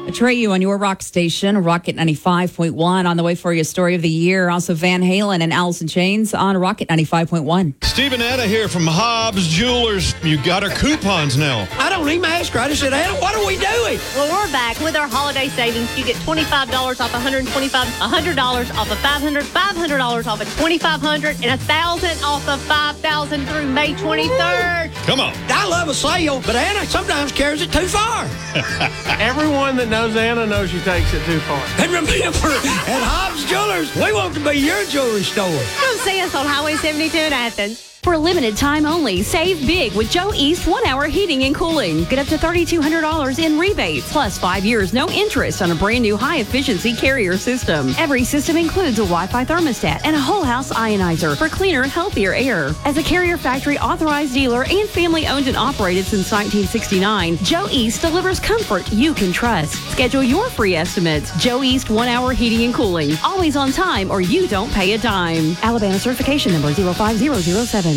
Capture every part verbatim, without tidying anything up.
Atreyu on your rock station, Rocket ninety-five point one. On the way for you, story of the year. Also, Van Halen and Alice in Chains on Rocket ninety-five point one. Steve and Anna here from Hobbs Jewelers. You got our coupons now. I don't even ask her. I just said, Anna, what are we doing? Well, we're back with our holiday savings. You get twenty-five dollars off one hundred twenty-five dollars, one hundred dollars off of five hundred dollars, five hundred dollars off of twenty-five hundred dollars, and one thousand dollars off of five thousand dollars through May twenty-third. Come on. I love a sale, but Anna sometimes carries it too far. Everyone that knows Anna knows she takes it too far. And remember, at Hobbs Jewelers, we want to be your jewelry store. Come see us on Highway seventy-two in Athens. For a limited time only, save big with Joe East one-hour heating and cooling. Get up to three thousand two hundred dollars in rebates, plus five years no interest on a brand new high-efficiency carrier system. Every system includes a Wi-Fi thermostat and a whole house ionizer for cleaner, healthier air. As a Carrier Factory authorized dealer and family-owned and operated since nineteen sixty-nine, Joe East delivers comfort you can trust. Schedule your free estimates. Joe East one-hour heating and cooling. Always on time or you don't pay a dime. Alabama certification number zero five zero zero seven.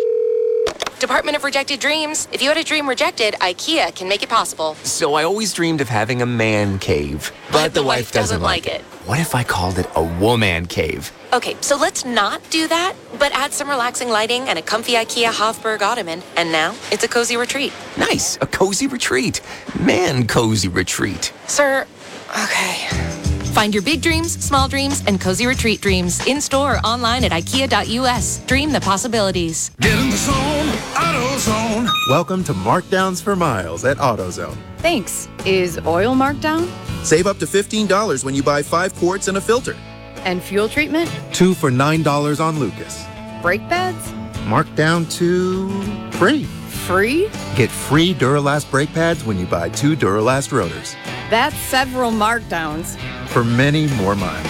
Department of Rejected Dreams. If you had a dream rejected, IKEA can make it possible. So I always dreamed of having a man cave. But, but the, the wife, wife doesn't, doesn't like it. it. What if I called it a woman cave? Okay, so let's not do that, but add some relaxing lighting and a comfy IKEA Hofburg ottoman, and now it's a cozy retreat. Nice, a cozy retreat. Man cozy retreat. Sir, okay. Find your big dreams, small dreams, and cozy retreat dreams in-store or online at ikea dot u s. Dream the possibilities. Get in the zone, AutoZone. Welcome to Markdowns for Miles at AutoZone. Thanks. Is oil marked down? Save up to fifteen dollars when you buy five quarts and a filter. And fuel treatment? Two for nine dollars on Lucas. Brake pads? Marked down to free. Free? Get free Duralast brake pads when you buy two Duralast rotors. That's several markdowns. For many more miles.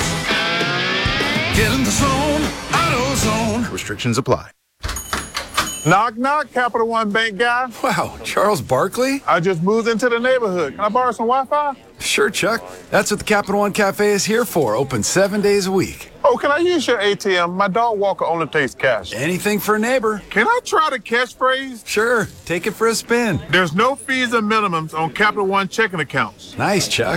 Get in the zone, AutoZone. Restrictions apply. Knock, knock, Capital One Bank guy. Wow, Charles Barkley? I just moved into the neighborhood. Can I borrow some Wi-Fi? Sure, Chuck. That's what the Capital One Cafe is here for. Open seven days a week. Oh, can I use your A T M? My dog walker only takes cash. Anything for a neighbor. Can I try the catchphrase? Sure. Take it for a spin. There's no fees or minimums on Capital One checking accounts. Nice, Chuck.